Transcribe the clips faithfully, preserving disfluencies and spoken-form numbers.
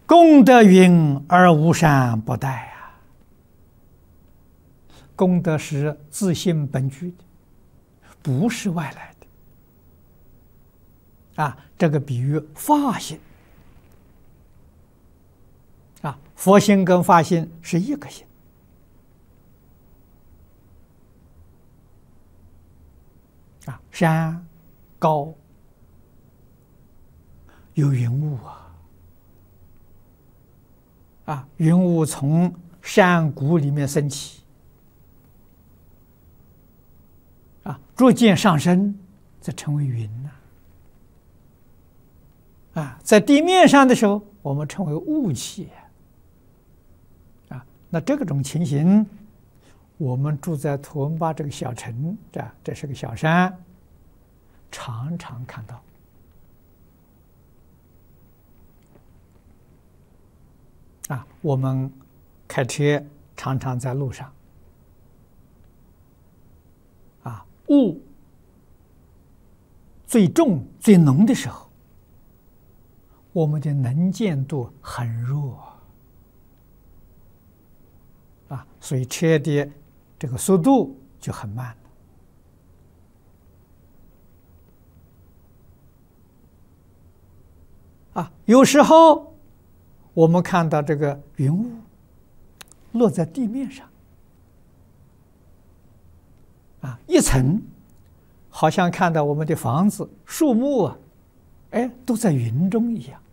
功德云而无善不殆啊！功德是自性本具的，不是外来的。啊，这个比喻法性啊，佛性跟法性是一个性啊，山高有云雾啊。啊，云雾从山谷里面升起，啊，逐渐上升，则成为云呐。啊，在地面上的时候，我们称为雾气。啊，那这种情形，我们住在图文巴这个小城，这这是个小山，常常看到。啊，我们开车常常在路上，啊，雾最重、最浓的时候，我们的能见度很弱，啊，所以车的这个速度就很慢了。啊，有时候我们看到这个云雾落在地面上，啊，一层，好像看到我们的房子、树木啊，哎，都在云中一样。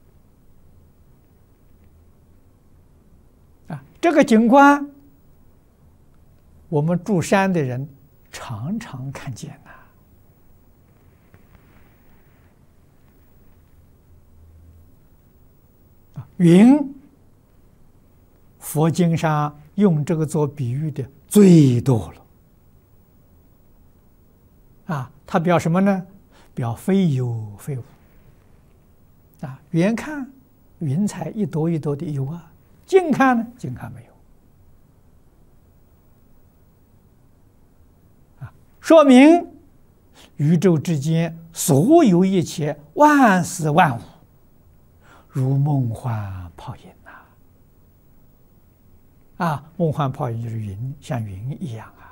啊，这个景观，我们住山的人常常看见呐。云，佛经上用这个做比喻的最多了。啊，它表什么呢？表非有非无。啊，远看云彩一朵一朵的有啊，近看呢，近看没有。啊，说明宇宙之间所有一切万事万物，如梦幻泡影呐！啊，梦幻泡影就是云，像云一样啊。